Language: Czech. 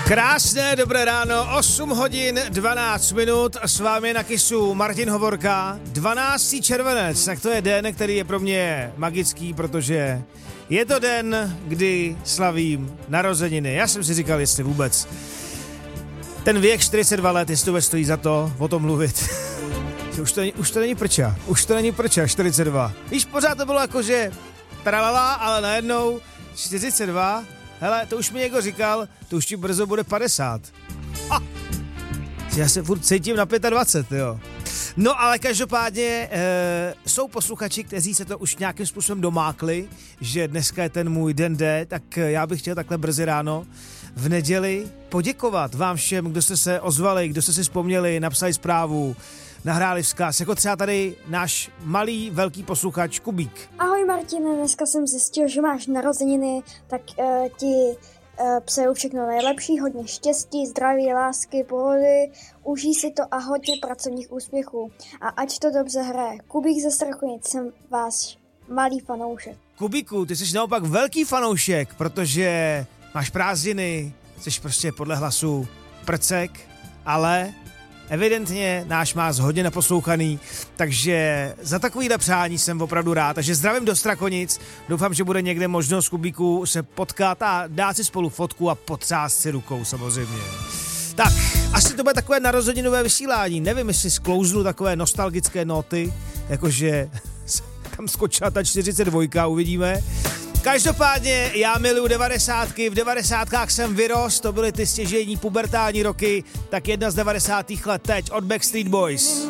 Krásné dobré ráno, 8 hodin 12 minut, s vámi na Kissu Martin Hovorka, 12. červenec, tak to je den, který je pro mě magický, protože je to den, kdy slavím narozeniny. Já jsem si říkal, jestli vůbec ten věk 42 let, jestli to stojí za to o tom mluvit. už to není prča, 42. Víš, pořád to bylo jako, že tralala, ale najednou 42. Hele, to už mi někdo říkal, to už ti brzo bude 50. Já se furt cítím na 25, jo. No ale každopádně jsou posluchači, kteří se to už nějakým způsobem domákli, že dneska je ten můj den D, tak já bych chtěl takhle brzy ráno v neděli poděkovat vám všem, kdo jste se ozvali, kdo jste si vzpomněli, napsali zprávu, nahráli vzkaz, jako třeba tady náš malý, velký posluchač Kubík. Ahoj Martine, dneska jsem zjistil, že máš narozeniny, tak ti přeju všechno nejlepší, hodně štěstí, zdraví, lásky, pohody, užij si to a hodně pracovních úspěchů. A ať to dobře hraje. Kubík ze Strachonic, jsem váš malý fanoušek. Kubíku, ty jsi naopak velký fanoušek, protože máš prázdniny, jsi prostě podle hlasu prcek, ale evidentně náš más hodně naposlouchaný, takže za takovýhle přání jsem opravdu rád. Takže zdravím do Strakonic, doufám, že bude někde možnost Kubíku se potkat a dát si spolu fotku a potřást si rukou samozřejmě. Tak, asi to bude takové narozeninové vysílání, nevím, jestli sklouznu takové nostalgické noty, jakože tam skočila ta 42, uvidíme. Každopádně já miluju 90. V 90. jsem vyrost, to byly ty stěžejní pubertální roky, tak jedna z 90. let teď od Backstreet Boys.